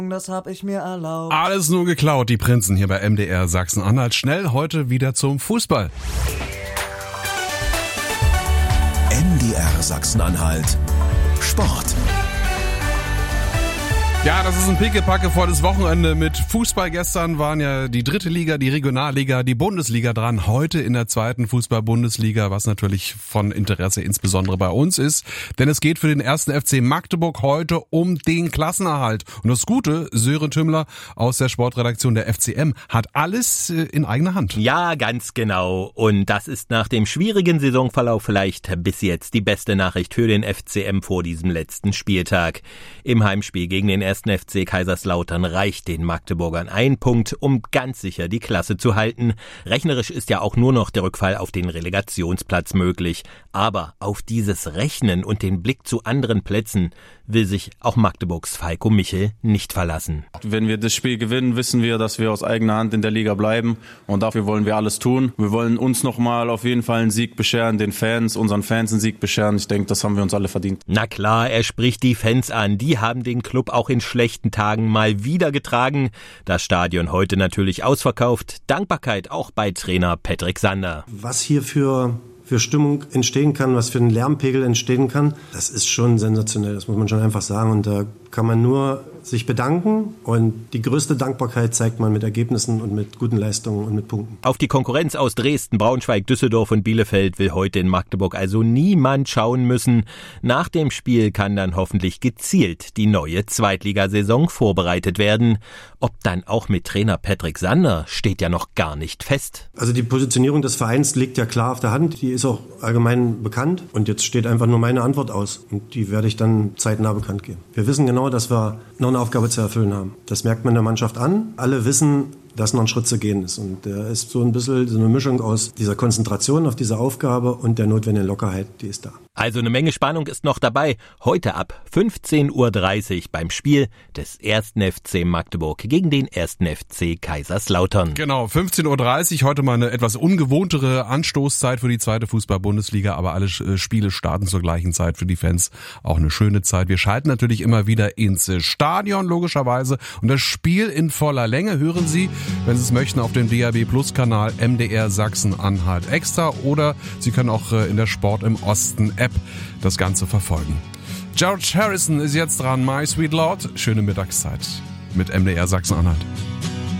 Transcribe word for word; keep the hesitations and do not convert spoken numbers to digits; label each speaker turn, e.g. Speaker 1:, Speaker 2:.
Speaker 1: Das hab ich mir erlaubt.
Speaker 2: Alles nur geklaut, die Prinzen hier bei M D R Sachsen-Anhalt. Schnell heute wieder zum Fußball.
Speaker 3: M D R Sachsen-Anhalt Sport.
Speaker 2: Ja, das ist ein pickepacke volles Wochenende mit Fußball. Gestern waren ja die dritte Liga, die Regionalliga, die Bundesliga dran. Heute in der zweiten Fußball-Bundesliga, was natürlich von Interesse insbesondere bei uns ist. Denn es geht für den ersten F C Magdeburg heute um den Klassenerhalt. Und das Gute, Sören Tümmler aus der Sportredaktion der F C M hat alles in eigener Hand.
Speaker 4: Ja, ganz genau. Und das ist nach dem schwierigen Saisonverlauf vielleicht bis jetzt die beste Nachricht für den F C M vor diesem letzten Spieltag. Im Heimspiel gegen den ersten F C Kaiserslautern reicht den Magdeburgern ein Punkt, um ganz sicher die Klasse zu halten. Rechnerisch ist ja auch nur noch der Rückfall auf den Relegationsplatz möglich. Aber auf dieses Rechnen und den Blick zu anderen Plätzen will sich auch Magdeburgs Falco Michel nicht verlassen.
Speaker 5: Wenn wir das Spiel gewinnen, wissen wir, dass wir aus eigener Hand in der Liga bleiben. Und dafür wollen wir alles tun. Wir wollen uns nochmal auf jeden Fall einen Sieg bescheren, den Fans, unseren Fans einen Sieg bescheren. Ich denke, das haben wir uns alle verdient.
Speaker 4: Na klar, er spricht die Fans an. Die haben den Club auch in schlechten Tagen mal wieder getragen. Das Stadion heute natürlich ausverkauft. Dankbarkeit auch bei Trainer Patrick Sander.
Speaker 6: Was hier für, für Stimmung entstehen kann, was für ein Lärmpegel entstehen kann, das ist schon sensationell, das muss man schon einfach sagen. Und da kann man nur sich bedanken und die größte Dankbarkeit zeigt man mit Ergebnissen und mit guten Leistungen und mit Punkten.
Speaker 4: Auf die Konkurrenz aus Dresden, Braunschweig, Düsseldorf und Bielefeld will heute in Magdeburg also niemand schauen müssen. Nach dem Spiel kann dann hoffentlich gezielt die neue Zweitligasaison vorbereitet werden. Ob dann auch mit Trainer Patrick Sander steht ja noch gar nicht fest.
Speaker 6: Also die Positionierung des Vereins liegt ja klar auf der Hand, die ist auch allgemein bekannt und jetzt steht einfach nur meine Antwort aus und die werde ich dann zeitnah bekannt geben. Wir wissen genau, dass wir noch eine Aufgabe zu erfüllen haben. Das merkt man der Mannschaft an. Alle wissen, dass noch ein Schritt zu gehen ist. Und der ist so ein bisschen so eine Mischung aus dieser Konzentration auf diese Aufgabe und der notwendigen Lockerheit, die ist da.
Speaker 4: Also eine Menge Spannung ist noch dabei. Heute ab fünfzehn Uhr dreißig beim Spiel des ersten F C Magdeburg gegen den ersten F C Kaiserslautern.
Speaker 2: Genau, fünfzehn Uhr dreißig, heute mal eine etwas ungewohntere Anstoßzeit für die zweite Fußball-Bundesliga, aber alle Spiele starten zur gleichen Zeit, für die Fans auch eine schöne Zeit. Wir schalten natürlich immer wieder ins Stadion, logischerweise, und das Spiel in voller Länge hören Sie, wenn Sie es möchten, auf dem D A B Plus Kanal M D R Sachsen-Anhalt Extra oder Sie können auch in der Sport im Osten App das Ganze verfolgen. George Harrison ist jetzt dran, My Sweet Lord. Schöne Mittagszeit mit M D R Sachsen-Anhalt.